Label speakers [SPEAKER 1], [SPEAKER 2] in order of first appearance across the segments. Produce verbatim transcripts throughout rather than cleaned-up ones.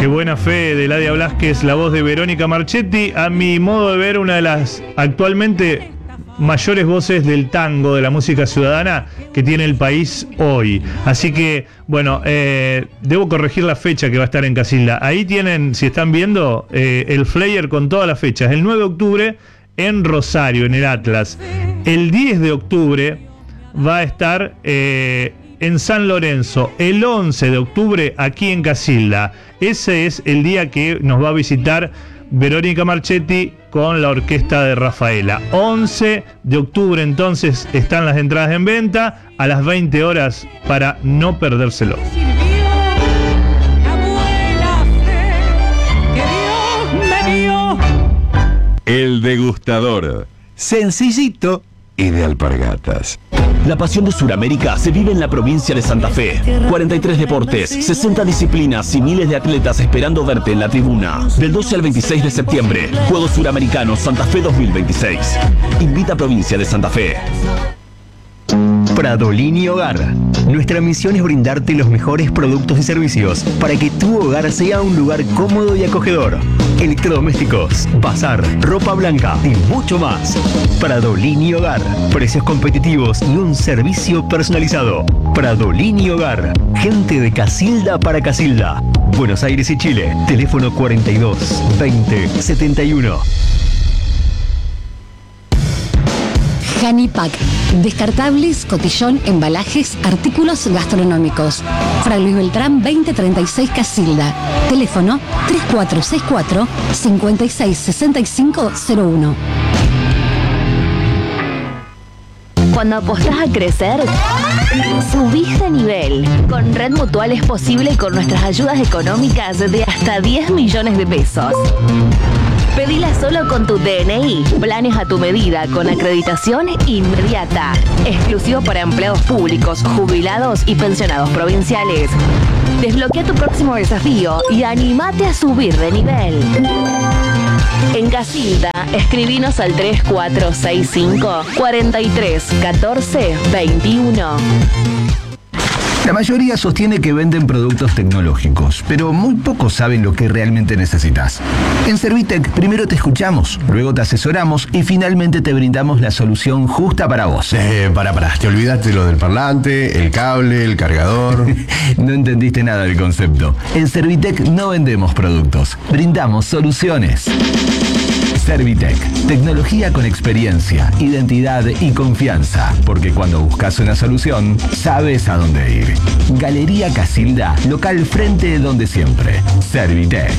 [SPEAKER 1] Qué buena fe de Ladia Blasquez, la voz de Verónica Marchetti. A mi modo de ver, una de las actualmente mayores voces del tango, de la música ciudadana que tiene el país hoy. Así que, bueno, eh, debo corregir la fecha que va a estar en Casilda. Ahí tienen, si están viendo, eh, el flyer con todas las fechas. El nueve de octubre en Rosario, en el Atlas. El diez de octubre va a estar eh, en San Lorenzo. El once de octubre aquí en Casilda. Ese es el día que nos va a visitar Verónica Marchetti con la orquesta de Rafaela. once de octubre entonces están las entradas en venta a las veinte horas para no perdérselo.
[SPEAKER 2] El degustador, sencillito y de alpargatas.
[SPEAKER 3] La pasión de Sudamérica se vive en la provincia de Santa Fe. cuarenta y tres deportes, sesenta disciplinas y miles de atletas esperando verte en la tribuna. Del doce al veintiséis de septiembre, Juegos Suramericanos Santa Fe dos mil veintiséis. Invita a Provincia de Santa Fe.
[SPEAKER 4] Pradolini Hogar. Nuestra misión es brindarte los mejores productos y servicios para que tu hogar sea un lugar cómodo y acogedor. Electrodomésticos, bazar, ropa blanca y mucho más. Pradolini Hogar. Precios competitivos y un servicio personalizado. Pradolini Hogar. Gente de Casilda para Casilda. Buenos Aires y Chile. Teléfono cuarenta y dos, veinte, setenta y uno.
[SPEAKER 5] Hanipack, descartables, cotillón, embalajes, artículos gastronómicos. Fray Luis Beltrán veinte treinta y seis Casilda. Teléfono tres cuatro seis cuatro, cinco seis seis cinco cero uno.
[SPEAKER 6] Cuando apostás a crecer, subís de nivel. Con Red Mutual es posible con nuestras ayudas económicas de hasta diez millones de pesos. Pedila solo con tu D N I. Planes a tu medida con acreditación inmediata. Exclusivo para empleados públicos, jubilados y pensionados provinciales. Desbloquea tu próximo desafío y animate a subir de nivel. En Casilda, escribinos al tres cuatro seis cinco, cuatro tres, uno cuatro, dos uno.
[SPEAKER 7] La mayoría sostiene que venden productos tecnológicos, pero muy pocos saben lo que realmente necesitas. En Servitec, primero te escuchamos, luego te asesoramos y finalmente te brindamos la solución justa para vos.
[SPEAKER 8] Eh, para, para, te olvidaste lo del parlante, el cable, el cargador.
[SPEAKER 7] No entendiste nada del concepto. En Servitec no vendemos productos, brindamos soluciones. Servitec, tecnología con experiencia, identidad y confianza, porque cuando buscas una solución, sabes a dónde ir. Galería Casilda, local frente de donde siempre. Servitec.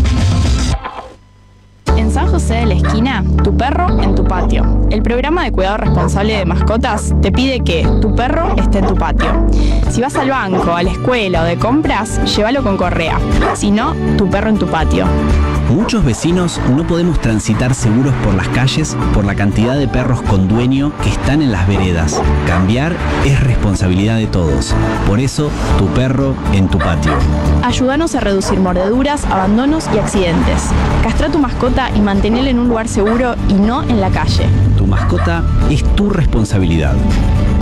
[SPEAKER 9] En San José de la Esquina, tu perro en tu patio. El programa de cuidado responsable de mascotas te pide que tu perro esté en tu patio. Si vas al banco, a la escuela o de compras, llévalo con correa. Si no, tu perro en tu patio.
[SPEAKER 10] Muchos vecinos no podemos transitar seguros por las calles por la cantidad de perros con dueño que están en las veredas. Cambiar es responsabilidad de todos. Por eso, tu perro en tu patio.
[SPEAKER 9] Ayúdanos a reducir mordeduras, abandonos y accidentes. Castra tu mascota y manténela en un lugar seguro y no en la calle.
[SPEAKER 10] Tu mascota es tu responsabilidad.